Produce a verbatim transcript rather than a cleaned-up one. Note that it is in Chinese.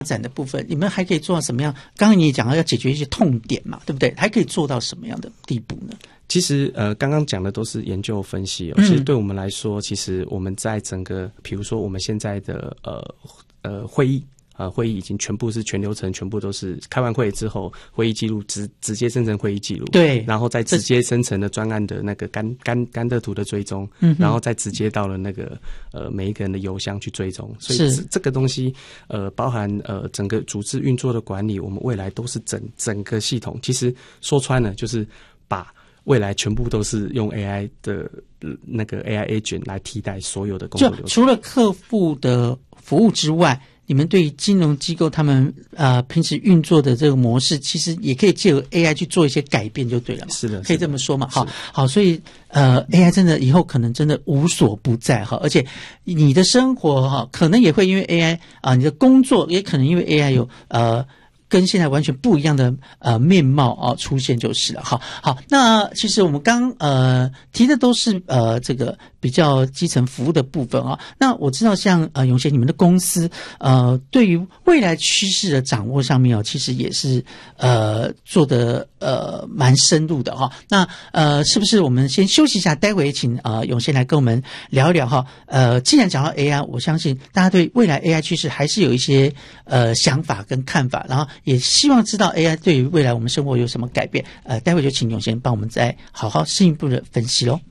展的部分，你们还可以做到什么样？刚刚你也讲到要解决一些痛点嘛，对不对？还可以做到什么样的地步呢？ 其实呃，刚刚讲的都是研究分析哦。嗯、其实对我们来说，其实我们在整个，比如说我们现在的呃呃会议。呃，会议已经全部是全流程，全部都是开完会之后，会议记录直直接生成会议记录，对，然后再直接生成了专案的那个甘甘甘特图的追踪，嗯，然后再直接到了那个呃每一个人的邮箱去追踪，所以这个东西呃包含呃整个组织运作的管理，我们未来都是整整个系统，其实说穿了就是把未来全部都是用 A I 的那个 A I agent 来替代所有的工作流程， 就除了客户的服务之外。你们对于金融机构他们呃平时运作的这个模式，其实也可以借由 A I 去做一些改变，就对了嘛。 是的， 可以这么说嘛。好，好，所以呃 A I 真的以后可能真的无所不在哈，而且你的生活哈，可能也会因为 A I 啊、呃，你的工作也可能因为 A I 有呃。跟现在完全不一样的呃面貌啊出现就是了。好，好，那其实我们刚呃提的都是呃这个比较基层服务的部分啊。那我知道像呃永贤你们的公司呃对于未来趋势的掌握上面哦，其实也是呃做的呃蛮深入的哈。那呃是不是我们先休息一下，待会请呃永贤来跟我们聊一聊哈。呃，既然讲到 A I， 我相信大家对未来 A I 趋势还是有一些呃想法跟看法，然后。也希望知道 A I 对于未来我们生活有什么改变，呃，待会就请永贤帮我们再好好进一步的分析咯。